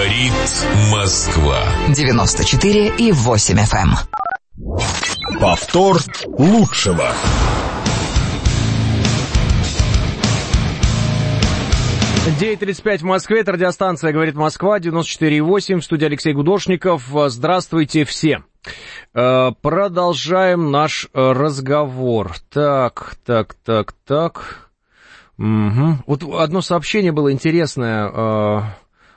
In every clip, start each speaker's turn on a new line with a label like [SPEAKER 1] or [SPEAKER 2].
[SPEAKER 1] Говорит Москва.
[SPEAKER 2] 94,8 FM.
[SPEAKER 1] Повтор лучшего.
[SPEAKER 3] «9:35 в Москве». Это радиостанция «Говорит Москва», 94,8. В студии Алексей Гудошников. Здравствуйте все. Продолжаем наш разговор. Так. Угу. Вот одно сообщение было интересное.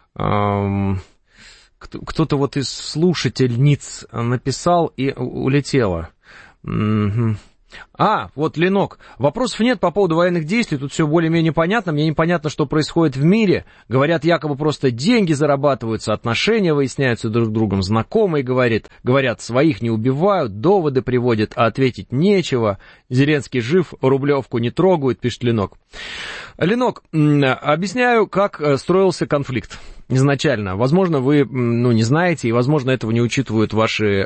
[SPEAKER 3] Кто-то вот из слушательниц написал и улетело. Угу. Вот, Ленок, вопросов нет по поводу военных действий, тут все более-менее понятно, мне непонятно, что происходит в мире, говорят, якобы просто деньги зарабатываются, отношения выясняются друг с другом, знакомые говорят, своих не убивают, доводы приводят, а ответить нечего, Зеленский жив, Рублевку не трогают, пишет Ленок. Ленок, объясняю, как строился конфликт изначально, возможно, вы, не знаете, и, возможно, этого не учитывают ваши...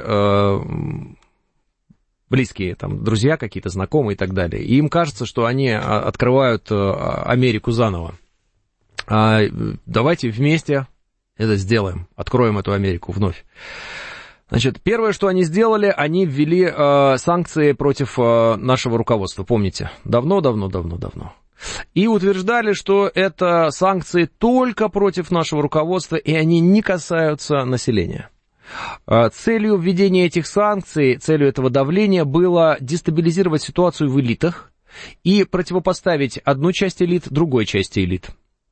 [SPEAKER 3] близкие, там, друзья какие-то, знакомые и так далее. И им кажется, что они открывают Америку заново. Давайте вместе это сделаем, откроем эту Америку вновь. Значит, первое, что они сделали, они ввели санкции против нашего руководства, помните? Давно. И утверждали, что это санкции только против нашего руководства, и они не касаются населения. Целью введения этих санкций, целью этого давления было дестабилизировать ситуацию в элитах и противопоставить одну часть элит другой части элит.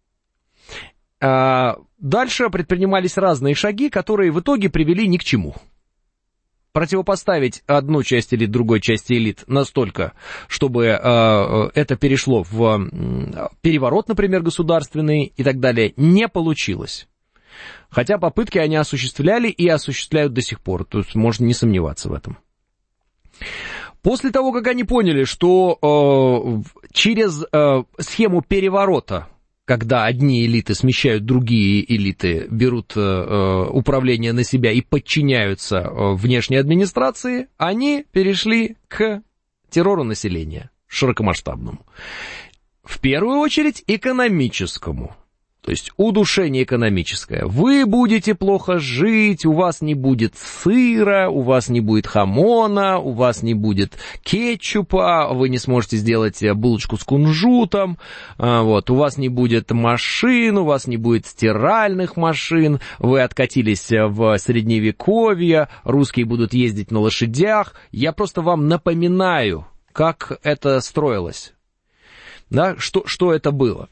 [SPEAKER 3] Дальше предпринимались разные шаги, которые в итоге привели ни к чему. Противопоставить одну часть элит другой части элит настолько, чтобы это перешло в переворот, например, государственный и так далее, не получилось. Хотя попытки они осуществляли и осуществляют до сих пор, то есть можно не сомневаться в этом. После того, как они поняли, что через схему переворота, когда одни элиты смещают другие элиты, берут управление на себя и подчиняются внешней администрации, они перешли к террору населения широкомасштабному. В первую очередь экономическому. То есть удушение экономическое. Вы будете плохо жить, у вас не будет сыра, у вас не будет хамона, у вас не будет кетчупа, вы не сможете сделать булочку с кунжутом, вот, у вас не будет машин, у вас не будет стиральных машин, вы откатились в средневековье, русские будут ездить на лошадях. Я просто вам напоминаю, как это строилось, да, что это было.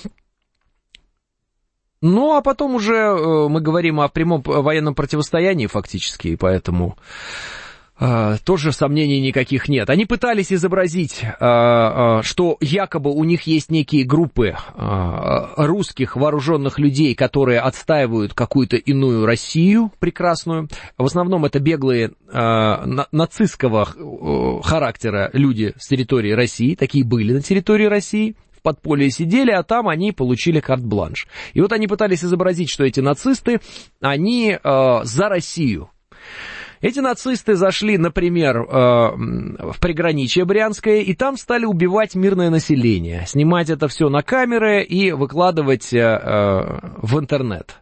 [SPEAKER 3] Ну, а потом уже мы говорим о прямом военном противостоянии фактически, и поэтому тоже сомнений никаких нет. Они пытались изобразить, что якобы у них есть некие группы русских вооруженных людей, которые отстаивают какую-то иную Россию прекрасную. В основном это беглые нацистского характера люди с территории России, такие были на территории России. Подполье сидели, а там они получили карт-бланш. И вот они пытались изобразить, что эти нацисты, они за Россию. Эти нацисты зашли, например, в приграничье Брянское, и там стали убивать мирное население, снимать это все на камеры и выкладывать в интернет.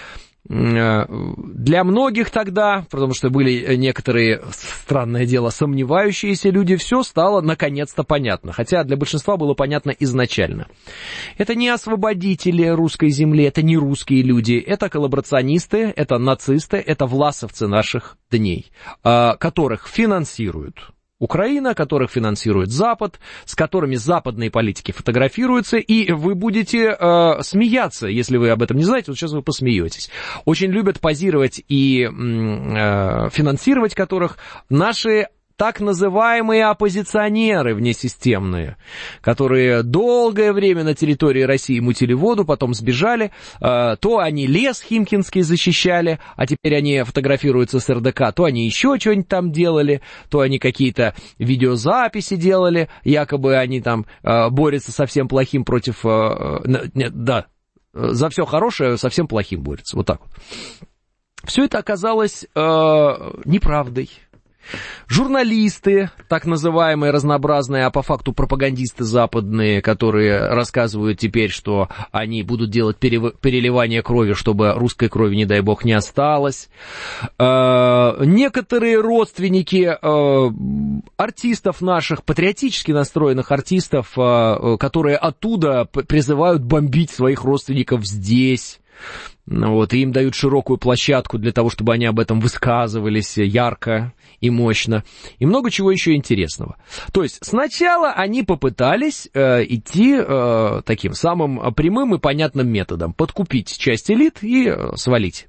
[SPEAKER 3] Для многих тогда, потому что были некоторые, странное дело, сомневающиеся люди, все стало наконец-то понятно, хотя для большинства было понятно изначально. Это не освободители русской земли, это не русские люди, это коллаборационисты, это нацисты, это власовцы наших дней, которых финансируют Украина, которых финансирует Запад, с которыми западные политики фотографируются, и вы будете смеяться, если вы об этом не знаете, вот сейчас вы посмеетесь. Очень любят позировать и финансировать которых наши так называемые оппозиционеры внесистемные, которые долгое время на территории России мутили воду, потом сбежали, то они лес Химкинский защищали, а теперь они фотографируются с РДК, то они еще что-нибудь там делали, то они какие-то видеозаписи делали, якобы они там борются со всем плохим против... за все хорошее со всем плохим борются, вот так вот. Все это оказалось неправдой. Журналисты, так называемые разнообразные, а по факту пропагандисты западные, которые рассказывают теперь, что они будут делать переливание крови, чтобы русской крови, не дай бог, не осталось. Некоторые родственники артистов наших, патриотически настроенных артистов, которые оттуда призывают бомбить своих родственников здесь. Вот, и им дают широкую площадку для того, чтобы они об этом высказывались ярко и мощно. И много чего еще интересного. То есть сначала они попытались идти таким самым прямым и понятным методом. Подкупить часть элит и свалить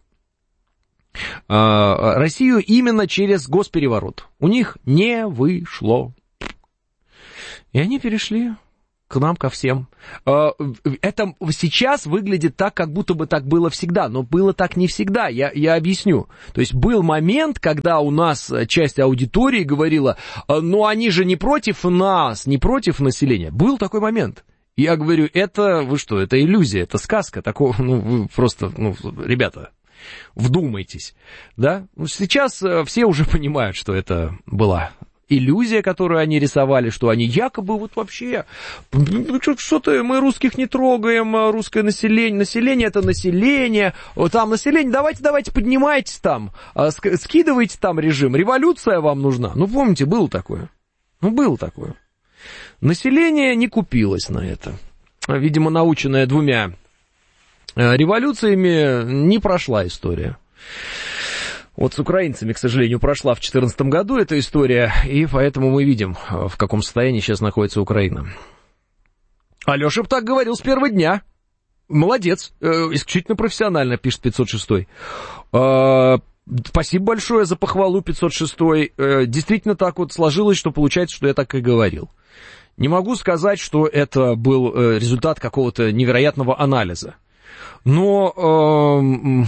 [SPEAKER 3] Россию именно через госпереворот. У них не вышло. И они перешли к нам, ко всем. Это сейчас выглядит так, как будто бы так было всегда, но было так не всегда, я объясню. То есть был момент, когда у нас часть аудитории говорила, ну они же не против нас, не против населения. Был такой момент. Я говорю, это, вы что, это иллюзия, это сказка, такого, ну, вы просто, ну, ребята, вдумайтесь, да? Сейчас все уже понимают, что это была иллюзия, которую они рисовали, что они якобы вот вообще, что-то мы русских не трогаем, русское население это население, вот там население, давайте поднимайтесь там, скидывайте там режим, революция вам нужна. Ну, помните, было такое. Население не купилось на это. Видимо, наученное 2 революциями, не прошла история. Вот с украинцами, к сожалению, прошла в 2014 году эта история, и поэтому мы видим, в каком состоянии сейчас находится Украина. Алеша так говорил с первого дня. Молодец, исключительно профессионально, пишет 506. Спасибо большое за похвалу, 506. Действительно так вот сложилось, что получается, что я так и говорил. Не могу сказать, что это был результат какого-то невероятного анализа. Но...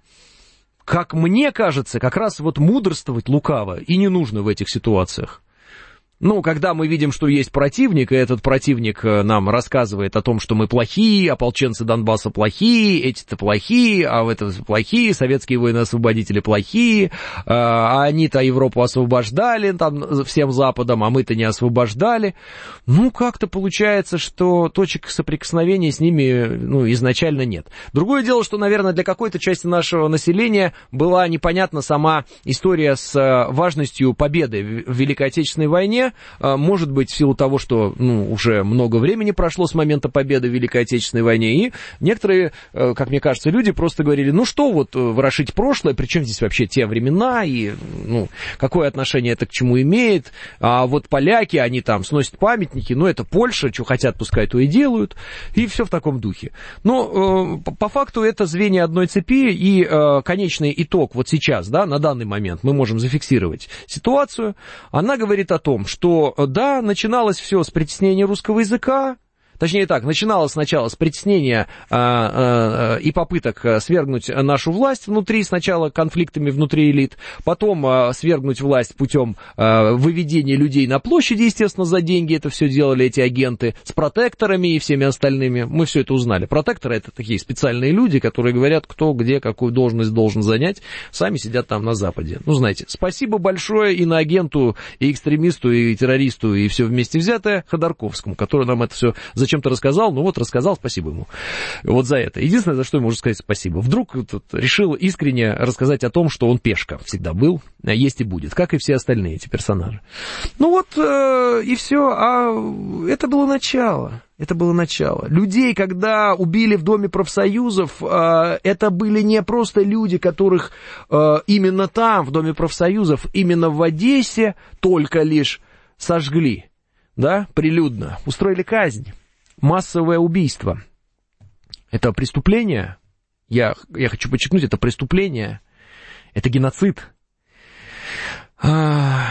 [SPEAKER 3] как мне кажется, как раз вот мудрствовать лукаво и не нужно в этих ситуациях. Ну, когда мы видим, что есть противник, и этот противник нам рассказывает о том, что мы плохие, ополченцы Донбасса плохие, эти-то плохие, а это плохие, советские воины-освободители плохие, а они-то Европу освобождали там всем Западом, а мы-то не освобождали. Ну, как-то получается, что точек соприкосновения с ними, ну, изначально нет. Другое дело, что, наверное, для какой-то части нашего населения была непонятна сама история с важностью победы в Великой Отечественной войне. Может быть, в силу того, что уже много времени прошло с момента победы в Великой Отечественной войне, и некоторые, как мне кажется, люди просто говорили, ну что вот ворошить прошлое, причем здесь вообще те времена, и какое отношение это к чему имеет, а вот поляки, они там сносят памятники, это Польша, что хотят, пускай то и делают, и все в таком духе. Но по факту это звенья одной цепи, и конечный итог вот сейчас, да, на данный момент мы можем зафиксировать ситуацию, она говорит о том, что, да, начиналось все с притеснения русского языка, точнее так, начиналось сначала с притеснения и попыток свергнуть нашу власть внутри, сначала конфликтами внутри элит, потом свергнуть власть путем выведения людей на площади, естественно, за деньги это все делали эти агенты, с протекторами и всеми остальными, мы все это узнали. Протекторы — это такие специальные люди, которые говорят, кто где какую должность должен занять, сами сидят там на Западе. Ну, знаете, спасибо большое иноагенту, и экстремисту, и террористу, и все вместе взятое Ходорковскому, который нам это все зачем-то рассказал, рассказал, спасибо ему. Вот за это. Единственное, за что ему можно сказать спасибо. Вдруг тут решил искренне рассказать о том, что он пешка всегда был, есть и будет, как и все остальные эти персонажи. И все. А это было начало. Это было начало. Людей, когда убили в Доме профсоюзов, это были не просто люди, которых именно там, в Доме профсоюзов, именно в Одессе только лишь сожгли, да, прилюдно, устроили казнь. Массовое убийство. Это преступление. Я хочу подчеркнуть, это преступление. Это геноцид. В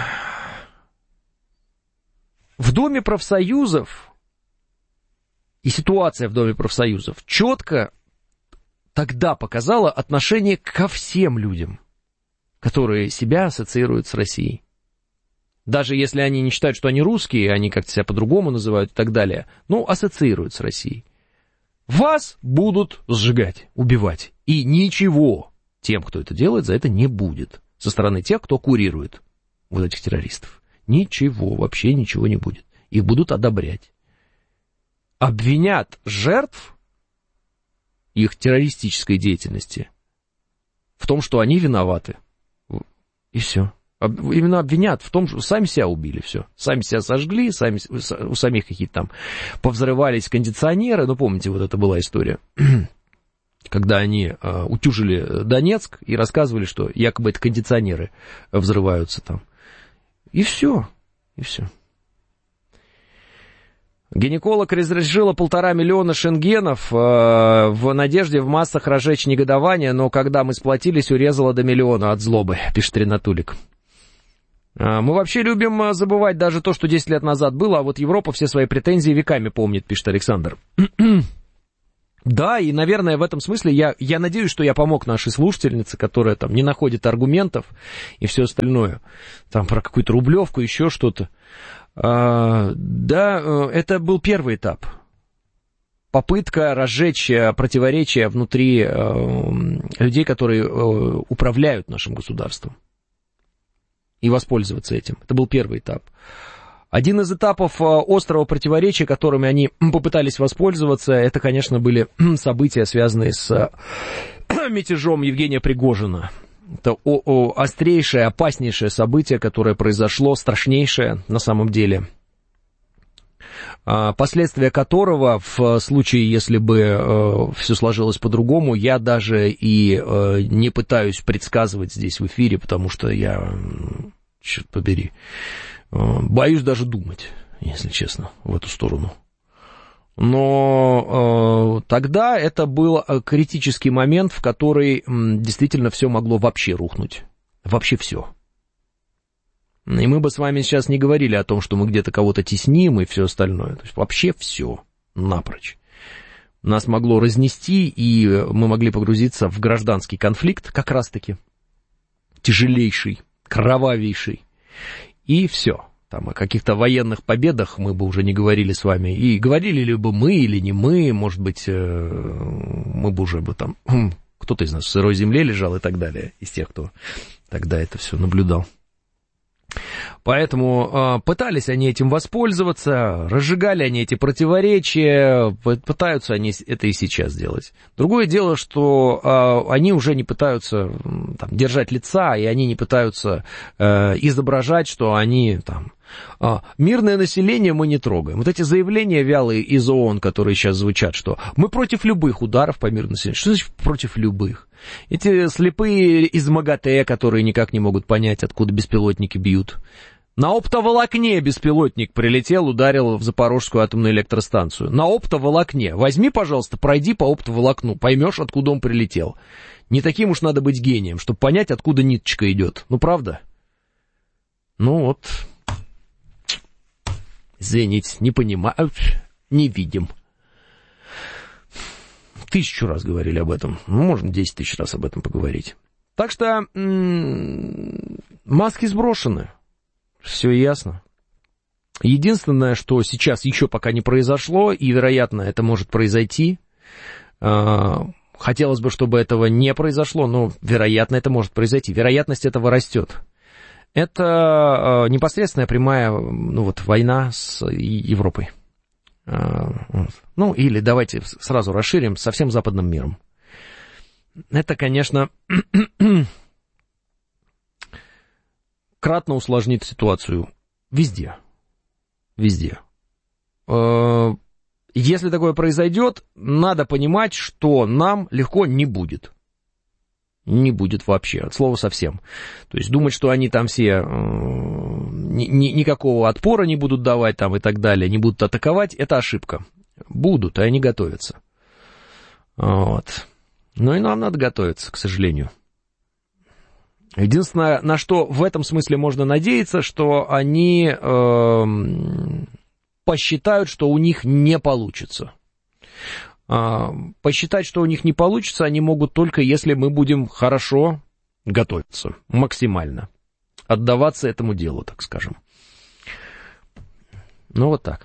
[SPEAKER 3] Доме профсоюзов и ситуация в Доме профсоюзов четко тогда показала отношение ко всем людям, которые себя ассоциируют с Россией. Даже если они не считают, что они русские, они как-то себя по-другому называют и так далее, ассоциируют с Россией. Вас будут сжигать, убивать. И ничего тем, кто это делает, за это не будет. Со стороны тех, кто курирует вот этих террористов. Ничего, вообще ничего не будет. Их будут одобрять. Обвинят жертв их террористической деятельности в том, что они виноваты. И все. Именно обвинят в том, что сами себя убили, все. Сами себя сожгли, у самих какие-то там повзрывались кондиционеры. Ну, помните, вот это была история, когда они утюжили Донецк и рассказывали, что якобы это кондиционеры взрываются там. И все. И все. Гинеколог разрешила 1,5 миллиона шенгенов в надежде в массах разжечь негодование, но когда мы сплотились, урезала до 1 миллиона от злобы, пишет Ринатулик. Мы вообще любим забывать даже то, что 10 лет назад было, а вот Европа все свои претензии веками помнит, пишет Александр. Да, и, наверное, в этом смысле я надеюсь, что я помог нашей слушательнице, которая там не находит аргументов и все остальное. Там про какую-то Рублевку, еще что-то. Да, это был первый этап. Попытка разжечь противоречия внутри людей, которые управляют нашим государством. И воспользоваться этим. Это был первый этап. Один из этапов острого противоречия, которыми они попытались воспользоваться, это, конечно, были события, связанные с мятежом Евгения Пригожина. Это острейшее, опаснейшее событие, которое произошло, страшнейшее на самом деле. Последствия которого, в случае, если бы все сложилось по-другому, я даже и не пытаюсь предсказывать здесь в эфире, потому что я, черт побери, боюсь даже думать, если честно, в эту сторону. Но тогда это был критический момент, в который действительно все могло вообще рухнуть. Вообще все. И мы бы с вами сейчас не говорили о том, что мы где-то кого-то тесним и все остальное. То есть вообще все напрочь. Нас могло разнести, и мы могли погрузиться в гражданский конфликт, как раз-таки тяжелейший, кровавейший. И все. Там о каких-то военных победах мы бы уже не говорили с вами. И говорили ли бы мы или не мы, может быть, мы бы уже бы там... Кто-то из нас в сырой земле лежал и так далее, из тех, кто тогда это все наблюдал. Поэтому пытались они этим воспользоваться, разжигали они эти противоречия, пытаются они это и сейчас делать. Другое дело, что они уже не пытаются там держать лица, и они не пытаются изображать, что они там... Мирное население мы не трогаем. Вот эти заявления вялые из ООН, которые сейчас звучат, что мы против любых ударов по мирному населению. Что значит против любых? Эти слепые из МАГАТЭ, которые никак не могут понять, откуда беспилотники бьют. На оптоволокне беспилотник прилетел, ударил в Запорожскую атомную электростанцию. На оптоволокне. Возьми, пожалуйста, пройди по оптоволокну, поймешь, откуда он прилетел. Не таким уж надо быть гением, чтобы понять, откуда ниточка идет. Ну, правда? Ну вот... Извините, не понимаю, не видим. 1000 раз говорили об этом. Ну, можем 10 000 раз об этом поговорить. Так что маски сброшены. Все ясно. Единственное, что сейчас еще пока не произошло, и, вероятно, это может произойти. Хотелось бы, чтобы этого не произошло, но, вероятно, это может произойти. Вероятность этого растет. Это непосредственная прямая, ну вот, война с Европой. Ну, или давайте сразу расширим, со всем западным миром. Это, конечно, кратно усложнит ситуацию везде. Везде. Если такое произойдет, надо понимать, что нам легко не будет. Не будет вообще, от слова совсем. То есть думать, что они там все никакого отпора не будут давать там и так далее, не будут атаковать, это ошибка. Будут, и они готовятся. Вот. Ну и нам надо готовиться, к сожалению. Единственное, на что в этом смысле можно надеяться, что они посчитают, что у них не получится. Посчитать, что у них не получится, они могут только, если мы будем хорошо готовиться, максимально. Отдаваться этому делу, так скажем. Ну, вот так.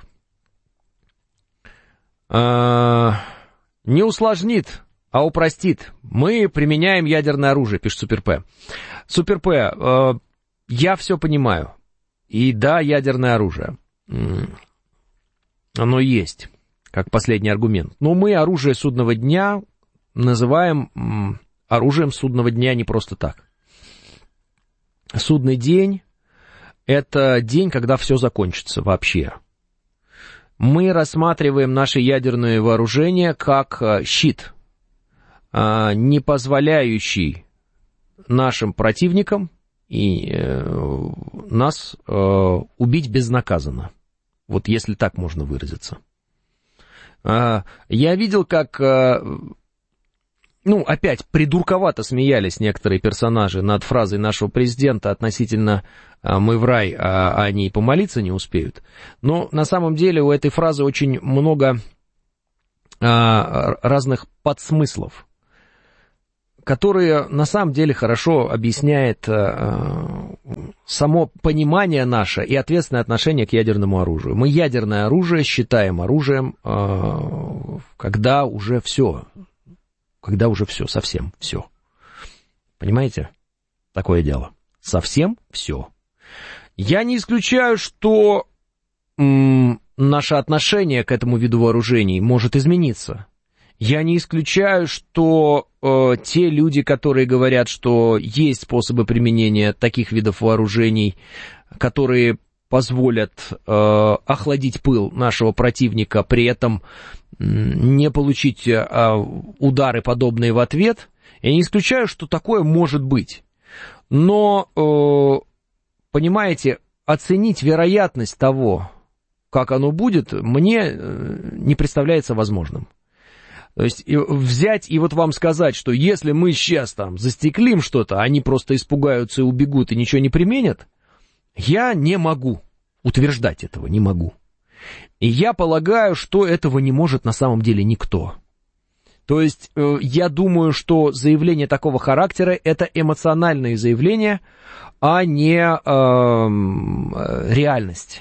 [SPEAKER 3] Не усложнит, а упростит. Мы применяем ядерное оружие, пишет Супер П. Супер П, Я все понимаю. И да, ядерное оружие. Оно есть, как последний аргумент. Но мы оружие судного дня называем оружием судного дня не просто так. Судный день — это день, когда все закончится вообще. Мы рассматриваем наши ядерные вооружения как щит, не позволяющий нашим противникам и нас убить безнаказанно. Вот если так можно выразиться. Я видел, как, опять придурковато смеялись некоторые персонажи над фразой нашего президента относительно «мы в рай, а они и помолиться не успеют». Но на самом деле у этой фразы очень много разных подсмыслов, которые на самом деле хорошо объясняет само понимание наше и ответственное отношение к ядерному оружию. Мы ядерное оружие считаем оружием, когда уже все, совсем все. Понимаете? Такое дело. Совсем все. Я не исключаю, что наше отношение к этому виду вооружений может измениться. Я не исключаю, что те люди, которые говорят, что есть способы применения таких видов вооружений, которые позволят охладить пыл нашего противника, при этом не получить удары подобные в ответ, я не исключаю, что такое может быть. Но, понимаете, оценить вероятность того, как оно будет, мне не представляется возможным. То есть взять и вот вам сказать, что если мы сейчас там застеклим что-то, они просто испугаются и убегут и ничего не применят, я не могу утверждать этого, не могу. И я полагаю, что этого не может на самом деле никто. То есть я думаю, что заявление такого характера — это эмоциональные заявления, а не реальность.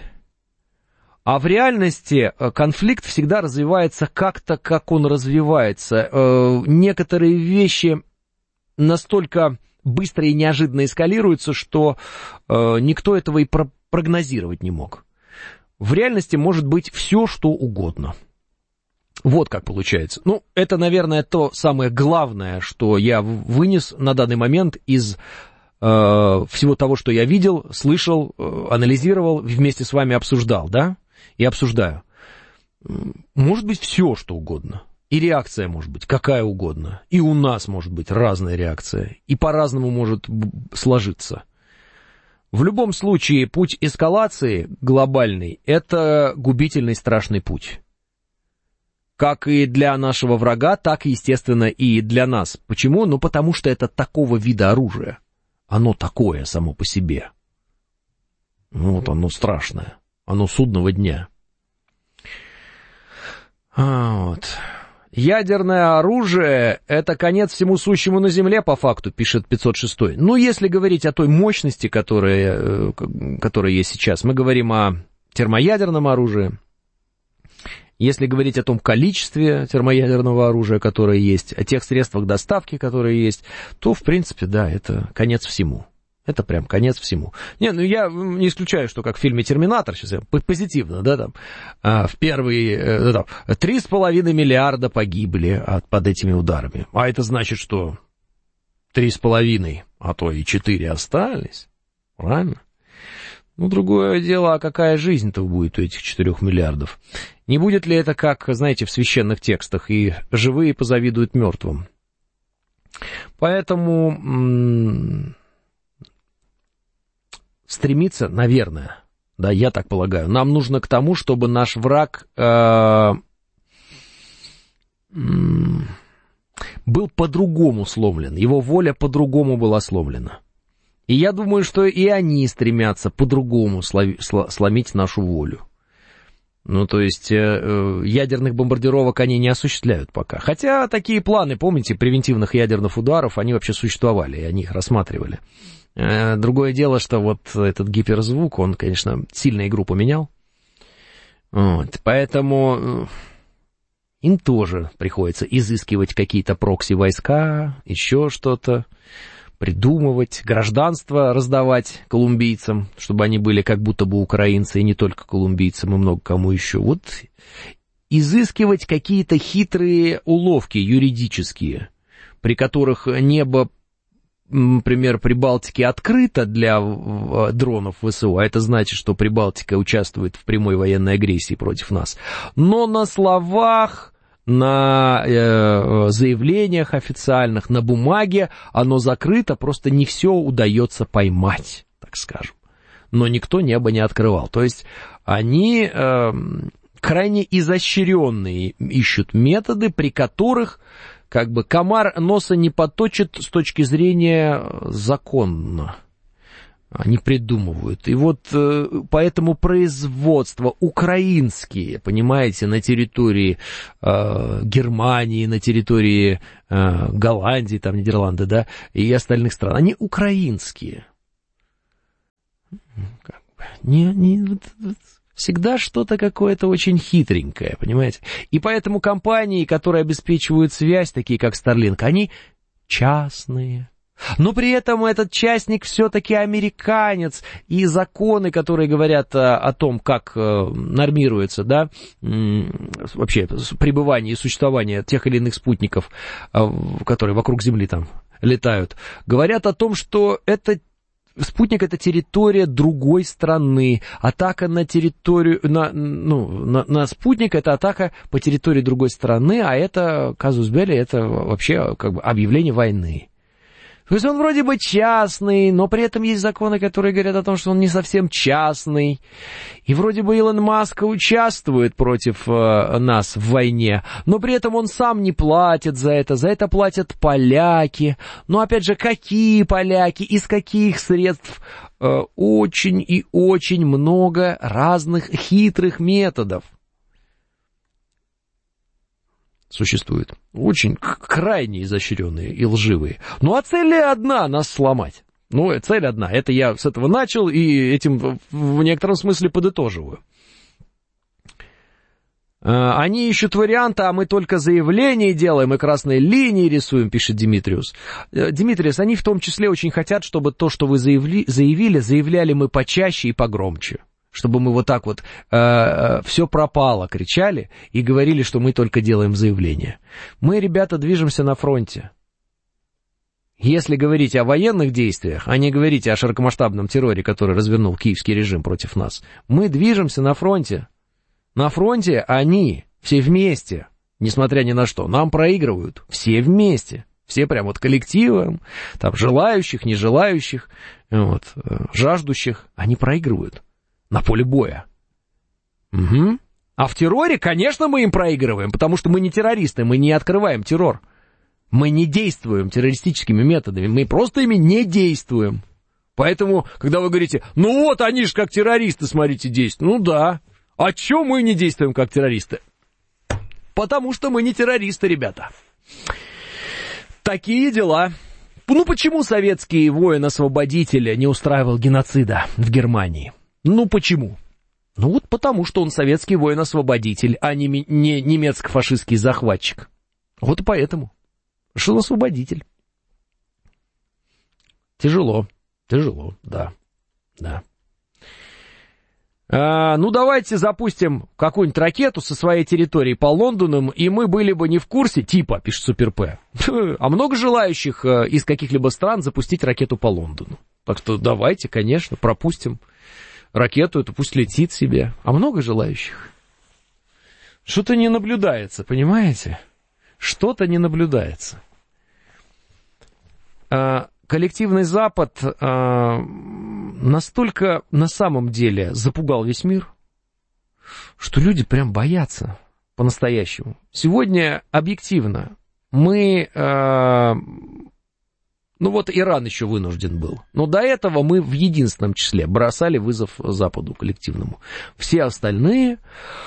[SPEAKER 3] А в реальности конфликт всегда развивается как-то, как он развивается. Некоторые вещи настолько быстро и неожиданно эскалируются, что никто этого и прогнозировать не мог. В реальности может быть все, что угодно. Вот как получается. Это, наверное, то самое главное, что я вынес на данный момент из всего того, что я видел, слышал, анализировал, вместе с вами обсуждал, да? И обсуждаю. Может быть все, что угодно. И реакция может быть какая угодно. И у нас может быть разная реакция. И по-разному может сложиться. В любом случае, путь эскалации глобальный — это губительный страшный путь. Как и для нашего врага, так, естественно, и для нас. Почему? Потому что это такого вида оружие. Оно такое само по себе. Оно страшное. Оно судного дня. Ядерное оружие — это конец всему сущему на земле, по факту, пишет 506. Если говорить о той мощности, которая есть сейчас, мы говорим о термоядерном оружии. Если говорить о том количестве термоядерного оружия, которое есть, о тех средствах доставки, которые есть, то, в принципе, да, это конец всему. Это прям конец всему. Я не исключаю, что как в фильме «Терминатор», сейчас я позитивно, да, там, в первые, 3,5 миллиарда погибли под этими ударами. А это значит, что 3,5, а то и 4 остались. Правильно? Другое дело, а какая жизнь-то будет у этих 4 миллиардов? Не будет ли это, как, знаете, в священных текстах, и живые позавидуют мертвым? Поэтому стремиться, наверное, да, я так полагаю, нам нужно к тому, чтобы наш враг был по-другому сломлен, его воля по-другому была сломлена. И я думаю, что и они стремятся по-другому сломить нашу волю. То есть ядерных бомбардировок они не осуществляют пока. Хотя такие планы, помните, превентивных ядерных ударов, они вообще существовали, и они их рассматривали. Другое дело, что вот этот гиперзвук, он, конечно, сильно игру поменял. Поэтому им тоже приходится изыскивать какие-то прокси-войска, еще что-то. придумывать, гражданство раздавать колумбийцам, чтобы они были как будто бы украинцы, и не только колумбийцам, и много кому еще. Вот изыскивать какие-то хитрые уловки юридические, при которых небо, например, Прибалтики открыто для дронов ВСУ, а это значит, что Прибалтика участвует в прямой военной агрессии против нас. Но на словах, на заявлениях официальных, на бумаге оно закрыто, просто не все удается поймать, так скажем. Но никто небо не открывал. То есть они крайне изощренные ищут методы, при которых как бы комар носа не поточит с точки зрения законно. Они придумывают. И вот поэтому производства украинские, понимаете, на территории Германии, на территории Голландии, там Нидерланды, да, и остальных стран, они украинские. Всегда что-то какое-то очень хитренькое, понимаете? И поэтому компании, которые обеспечивают связь, такие как Starlink, они частные. Но при этом этот частник все-таки американец, и законы, которые говорят о том, как нормируется, да, вообще пребывание и существование тех или иных спутников, которые вокруг Земли там летают, говорят о том, что спутник — это территория другой страны. Атака на территорию, на спутник — это атака по территории другой страны, а это казус белли, это вообще как бы объявление войны. То есть он вроде бы частный, но при этом есть законы, которые говорят о том, что он не совсем частный. И вроде бы Илон Маск участвует против нас в войне, но при этом он сам не платит за это платят поляки. Но опять же, какие поляки, из каких средств? Очень и очень много разных хитрых методов существует. Очень крайне изощренные и лживые. Ну, а цель одна — нас сломать. Ну, цель одна. Это я с этого начал и этим в некотором смысле подытоживаю. Они ищут варианты, а мы только заявления делаем и красные линии рисуем, пишет Димитриус. Димитриус, они в том числе очень хотят, чтобы то, что вы заявляли мы почаще и погромче. Чтобы мы вот так вот все пропало кричали и говорили, что мы только делаем заявления. Мы, ребята, движемся на фронте. Если говорить о военных действиях, а не говорить о широкомасштабном терроре, который развернул киевский режим против нас, мы движемся на фронте. На фронте они все вместе, несмотря ни на что, нам проигрывают. Все вместе. Все прям вот коллективом, там желающих, не желающих, вот, жаждущих, они проигрывают. На поле боя. Угу. А в терроре, конечно, мы им проигрываем, потому что мы не террористы, мы не открываем террор. Мы не действуем террористическими методами, мы просто ими не действуем. Поэтому, когда вы говорите, ну вот они же как террористы, смотрите, действуют. Ну да. А чё мы не действуем как террористы? Потому что мы не террористы, ребята. Такие дела. Ну почему советский воин-освободитель не устраивал геноцида в Германии? Ну, почему? Ну, вот потому, что он советский воин-освободитель, а не немецко-фашистский захватчик. Вот и поэтому. Что он освободитель. Тяжело, да. Ну, давайте запустим какую-нибудь ракету со своей территории по Лондону, и мы были бы не в курсе, типа, пишет Супер П. А много желающих из каких-либо стран запустить ракету по Лондону. Так что давайте, конечно, пропустим ракету эту, пусть летит себе. А много желающих? Что-то не наблюдается, понимаете? Что-то не наблюдается. Коллективный Запад настолько на самом деле запугал весь мир, что люди прям боятся по-настоящему. Сегодня объективно мы... Ну вот Иран еще вынужден был. Но до этого мы в единственном числе бросали вызов Западу коллективному. Все остальные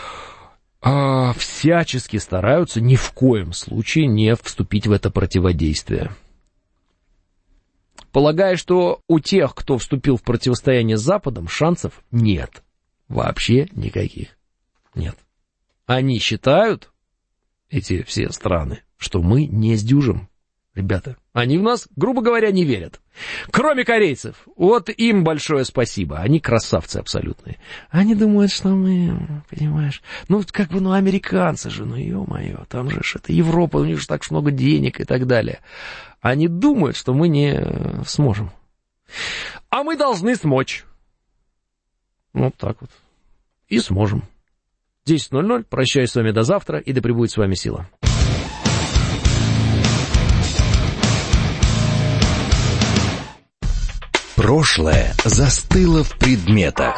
[SPEAKER 3] всячески стараются ни в коем случае не вступить в это противодействие. Полагая, что у тех, кто вступил в противостояние с Западом, шансов нет. Вообще никаких. Нет. Они считают, эти все страны, что мы не сдюжим. Ребята, они в нас, грубо говоря, не верят. Кроме корейцев. Вот им большое спасибо. Они красавцы абсолютные. Они думают, что мы, понимаешь, американцы же, ё-моё, там же это Европа, у них же так много денег и так далее. Они думают, что мы не сможем. А мы должны смочь. Вот так вот. И сможем. 10:00. Прощаюсь с вами до завтра, и да пребудет с вами сила.
[SPEAKER 1] Прошлое застыло в предметах.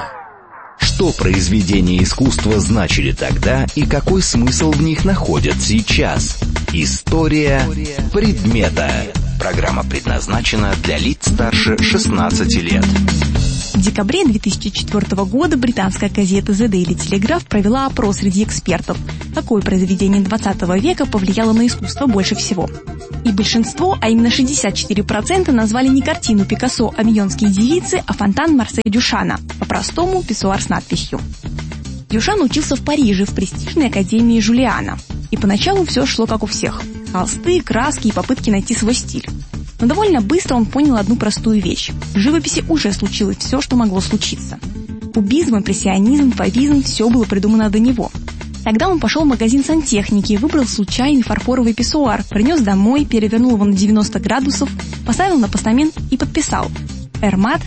[SPEAKER 1] Что произведения искусства значили тогда и какой смысл в них находят сейчас? История предмета. Программа предназначена для лиц старше 16 лет.
[SPEAKER 4] В декабре 2004 года британская газета The Daily Telegraph провела опрос среди экспертов, какое произведение 20 века повлияло на искусство больше всего. И большинство, а именно 64%, назвали не картину Пикассо «Авиньонские девицы», а фонтан Марселя Дюшана, по-простому писсуар с надписью. Дюшан учился в Париже в престижной академии Жулиана. И поначалу все шло как у всех. Холсты, краски и попытки найти свой стиль. Но довольно быстро он понял одну простую вещь. В живописи уже случилось все, что могло случиться. Кубизм, импрессионизм, фавизм – все было придумано до него. Тогда он пошел в магазин сантехники, выбрал случайный фарфоровый писсуар, принес домой, перевернул его на 90 градусов, поставил на постамент и подписал «Эрмат,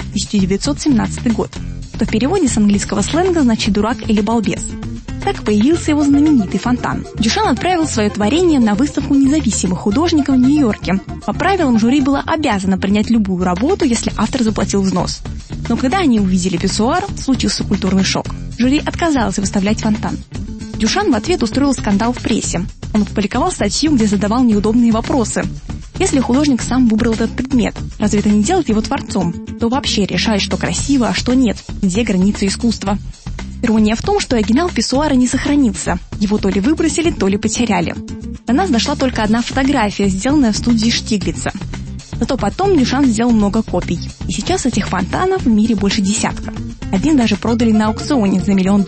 [SPEAKER 4] 1917 год», что в переводе с английского сленга значит «дурак» или «балбес». Так появился его знаменитый фонтан. Дюшан отправил свое творение на выставку независимых художников в Нью-Йорке. По правилам жюри было обязано принять любую работу, если автор заплатил взнос. Но когда они увидели писсуар, случился культурный шок. Жюри отказалось выставлять фонтан. Дюшан в ответ устроил скандал в прессе. Он опубликовал статью, где задавал неудобные вопросы. Если художник сам выбрал этот предмет, разве это не делает его творцом? Кто вообще решает, что красиво, а что нет? Где границы искусства? Ирония в том, что оригинал писсуара не сохранился. Его то ли выбросили, то ли потеряли. До нас дошла только одна фотография, сделанная в студии Штиглица. Зато потом Дюшан сделал много копий. И сейчас этих фонтанов в мире больше десятка. Один даже продали на аукционе за $1 миллион.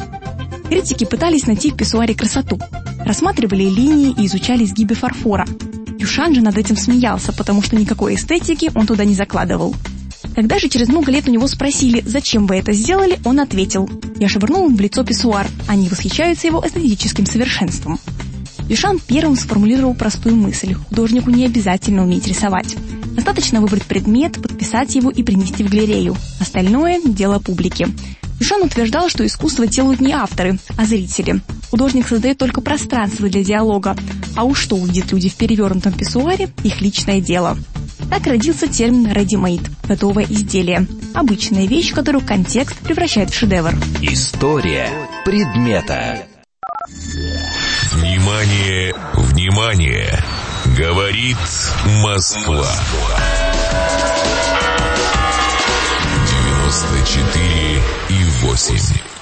[SPEAKER 4] Критики пытались найти в писсуаре красоту. Рассматривали линии и изучали изгибы фарфора. Дюшан же над этим смеялся, потому что никакой эстетики он туда не закладывал. Когда же через много лет у него спросили, зачем вы это сделали, он ответил: «Я швырнул им в лицо писсуар, они восхищаются его эстетическим совершенством». Дюшан первым сформулировал простую мысль: художнику не обязательно уметь рисовать. Достаточно выбрать предмет, подписать его и принести в галерею. Остальное – дело публики. Дюшан утверждал, что искусство делают не авторы, а зрители. Художник создает только пространство для диалога, а уж что увидят люди в перевернутом писсуаре – их личное дело. Так родился термин «ready-made» – готовое изделие. Обычная вещь, которую контекст превращает в шедевр.
[SPEAKER 1] История предмета.
[SPEAKER 5] Внимание, внимание! Говорит Москва. 94,8.